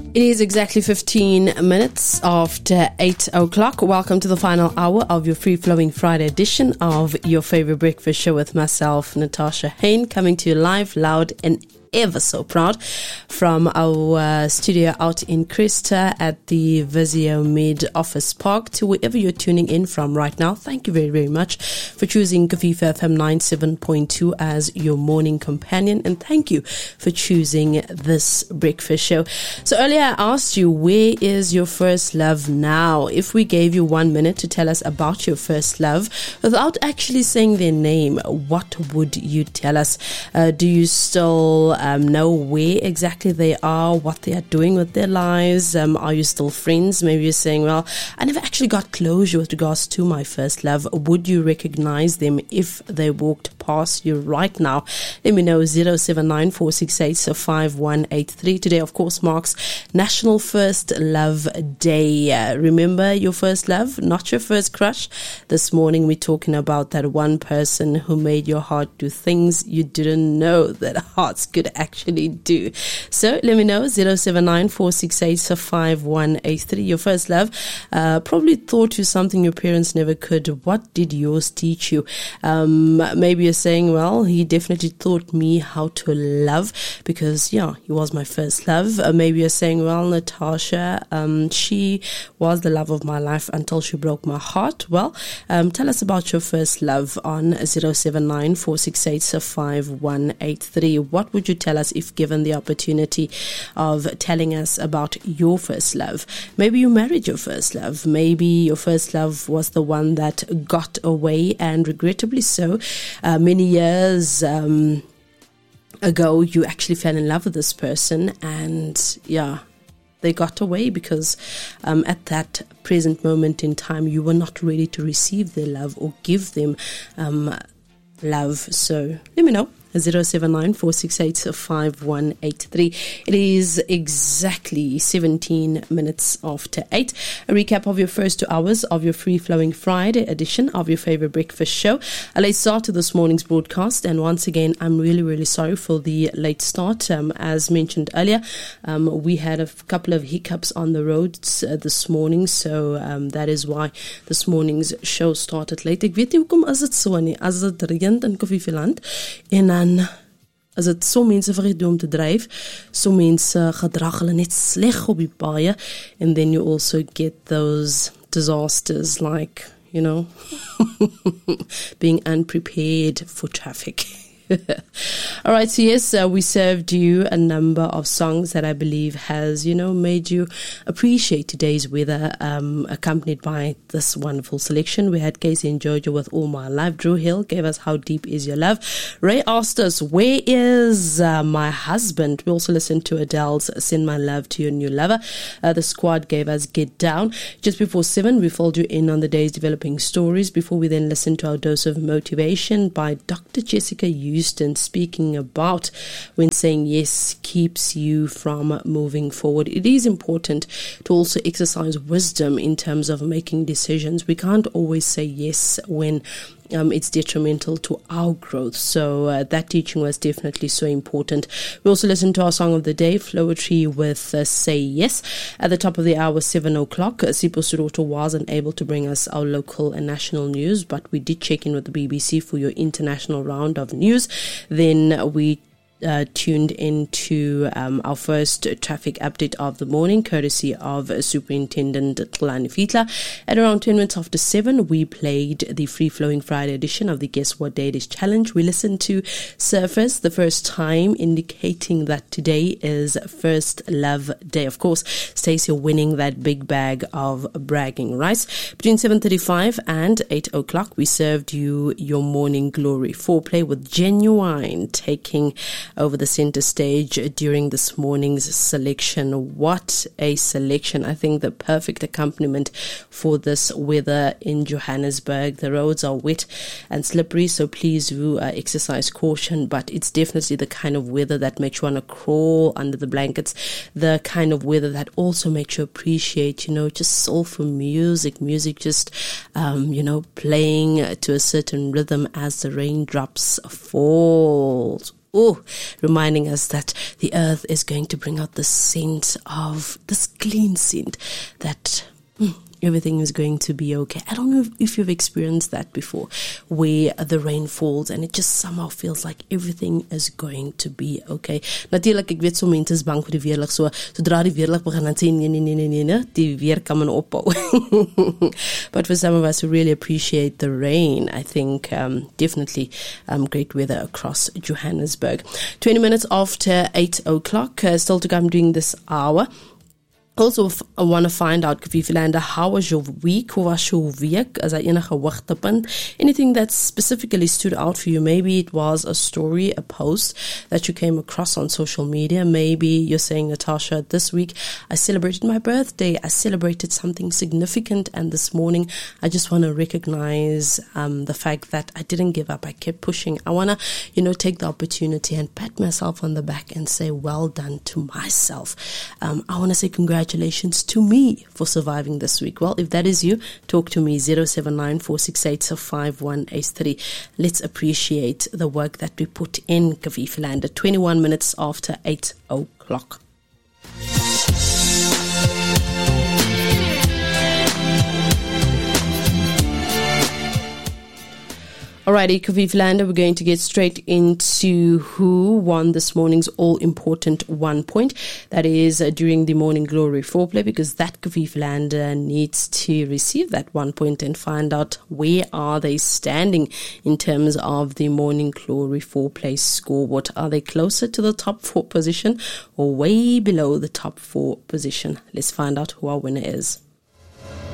It is exactly 15 minutes after 8 o'clock. Welcome to the final hour of your free-flowing Friday edition of your favorite breakfast show with myself, Natasha Hain, coming to you live, loud, and ever so proud from our studio out in Cresta at the Visio Mid Office Park to wherever you're tuning in from right now. Thank you very, very much for choosing Kafifa FM 97.2 as your morning companion, and thank you for choosing this breakfast show. So earlier I asked you, where is your first love now? If we gave you 1 minute to tell us about your first love without actually saying their name, what would you tell us? Do you still know where exactly they are, what they are doing with their lives? Are you still friends? Maybe you're saying, well, I never actually got closure with regards to my first love. Would you recognize them if they walked past you right now? Let me know. 079-468-5183. Today, of course, marks National First Love Day. Remember your first love, not your first crush. This morning, we're talking about that one person who made your heart do things you didn't know that hearts could actually do. So let me know. 079-468-5183. Your first love probably taught you something your parents never could. What did yours teach you? Maybe you're saying, well, he definitely taught me how to love because, yeah, he was my first love. Maybe you're saying, well, Natasha, she was the love of my life until she broke my heart. Well, tell us about your first love on 079-468-5183. What would you tell us if given the opportunity of telling us about your first love? Maybe you married your first love. Maybe your first love was the one that got away, and regrettably so, many years ago, you actually fell in love with this person, and yeah, they got away because at that present moment in time, you were not ready to receive their love or give them love. So let me know. 079-468-5183. It is exactly 17 minutes after 8. A recap of your first 2 hours of your free-flowing Friday edition of your favorite breakfast show. A late start to this morning's broadcast, and once again, I'm really, really sorry for the late start. As mentioned earlier, we had a couple of hiccups on the roads this morning, so that is why this morning's show started late. Ek weet nie hoekom is dit so nie, as dit reën in Koffieland en dan as dit so mense vergeet om te dryf, so mense gedrag hulle net sleg op die paaie, and then you also get those disasters like, you know, being unprepared for traffic. All right, so yes, we served you a number of songs that I believe has, you know, made you appreciate today's weather, accompanied by this wonderful selection. We had Casey and Jojo with All My Life. Drew Hill gave us How Deep Is Your Love. Ray asked us, where is my husband? We also listened to Adele's Send My Love to Your New Lover. The Squad gave us Get Down. Just before 7, we filled you in on the day's developing stories before we then listened to our dose of motivation by Dr. Jessica Houston, speaking about when saying yes keeps you from moving forward. It is important to also exercise wisdom in terms of making decisions. We can't always say yes when it's detrimental to our growth. So that teaching was definitely so important. We also listened to our song of the day, Floetry with Say Yes. At the top of the hour, 7 o'clock, Sipho Suroto was unable to bring us our local and national news, but we did check in with the BBC for your international round of news. Then we tuned into our first traffic update of the morning, courtesy of Superintendent Tlani Fitla. At around 10 minutes after 7, we played the free-flowing Friday edition of the Guess What Day It Is Challenge. We listened to Surface, the first time, indicating that today is First Love Day. Of course, Stacey winning that big bag of bragging rights. Between 7:35 and 8 o'clock, we served you your morning glory foreplay with Genuine taking over the center stage during this morning's selection. What a selection. I think the perfect accompaniment for this weather in Johannesburg. The roads are wet and slippery, so please do exercise caution, but it's definitely the kind of weather that makes you want to crawl under the blankets, the kind of weather that also makes you appreciate, just soulful music just, playing to a certain rhythm as the raindrops falls. reminding us that the earth is going to bring out the scent of this clean scent that everything is going to be okay. I don't know if you've experienced that before, where the rain falls and it just somehow feels like everything is going to be okay. Natuurlijk, ek weet so mense is bang vir die weerlig, so sodra die weerlig begin dan sê nee, die weer kan men ophou. But for some of us who really appreciate the rain, I think definitely great weather across Johannesburg. 20 minutes after 8 o'clock, still to come during this hour. Also, I want to find out, Kavivilanda, how was your week? Hoe was your week? As I enige hoogtepunt? Anything that specifically stood out for you? Maybe it was a story, a post that you came across on social media. Maybe you're saying, Natasha, this week I celebrated my birthday. I celebrated something significant. And this morning, I just want to recognize the fact that I didn't give up. I kept pushing. I want to, take the opportunity and pat myself on the back and say, well done to myself. I want to say congratulations to me for surviving this week. Well, if that is you, talk to me, 079-468-5183. Let's appreciate the work that we put in, Kavivilanda. 21 minutes after 8 o'clock. Alrighty, Kavivilanda, we're going to get straight into who won this morning's all-important 1 point. That is during the Morning Glory foreplay, because that Kavivilanda needs to receive that 1 point and find out where are they standing in terms of the Morning Glory foreplay scoreboard. Are they closer to the top 4 position or way below the top 4 position? Let's find out who our winner is.